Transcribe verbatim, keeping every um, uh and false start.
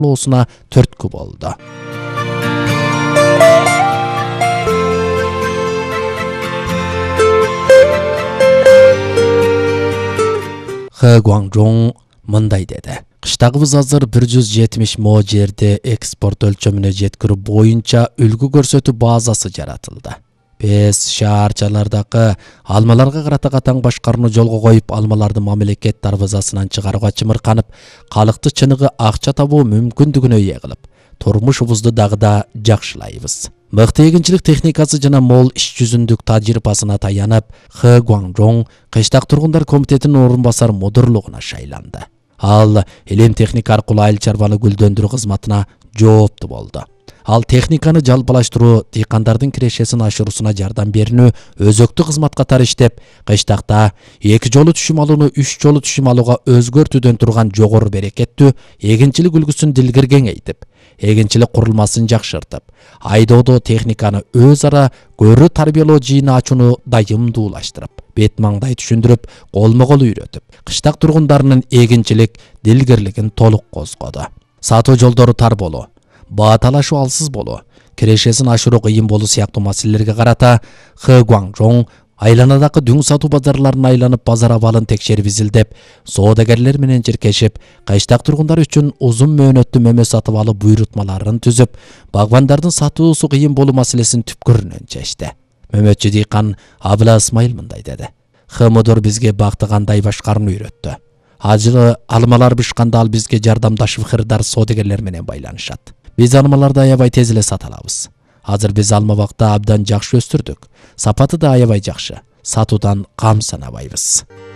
loosuna төрткү болду. He Guangzhong мындай деди. Кыштагыбыз азыр бир жүз жетимиш мо жерде экспорт өлчөмүнө жеткирүү боюнча үлгү көрсөтүү базасы жаратылды. Биз шаарчалардагы алмаларга карата катаң башкарууну жолго коюп, алмаларды мамлекет дарбазасынан чыгарууга чымырканып, калыкты чыныгы акча табуу мүмкүндүгүнө ээ кылып, турмушубузду дагы да жакшылайбыз. Мыкты эгинчилик техникасы жана мол иш жүзүндүк тажрыйбасына таянып, He Guangzhong Кыштак тургундар комитетинин орун басар мудурлугуна шайланды. Ал илим техника аркылуу айыл чарбаны гүлдөндүрүү кызматына жоопту болду. Ал техниканы жалпылаштыруу, дыйкандардын кирешесин ашыруусуна жардам берүүнү өзөктүү кызмат катары иштеп, кыштакта эки жолу түшүм алууну үч жолу түшүм алууга өзгөртүүдөн турган жогору берекеттүү эгинчилик үлгүсүн дилгир кеңейтип, эгинчилик курулмасын жакшыртып, айдоодо техниканы өз ара көрүү тарбиялоо жыйыны ачууну дайымдуулаштырып, бет маңдай түшүндүрүп, колмо-кол үйрөтүп, кыштак тургундарынын эгинчилик дилгирлигин толук козгоду. Сатуу жолдору тар болуу, баа талашуу алсыз болуу, кирешесин ашыруу кыйын болуу сыяктуу маселелерге карата He Guangzhong айланадагы дүң сатуу базарларын айланып, базар абалын текшерип изилдеп, соодагерлер менен чиркешип, кыштак тургундар үчүн узун мөөнөттүү мөмө сатып алуу буйрутмаларын түзүп, багбандардын сатуусу кыйын болуу маселесин түпкүрүнөн чечти. Мөмөтчү дыйкан Абыла Исмайыл мындай деди. He мудур бизге бакты кандай башкарууну үйрөттү. Ажылы алмалар бышканда ал бизге жардамдашып, кырдар соодагерлер менен байланышат. Биз алмаларды аябай тез эле сата алабыз. Азыр биз алма бакта абдан жакшы өстүрдүк. Сапаты да аябай жакшы. Сатуудан кам санабайбыз.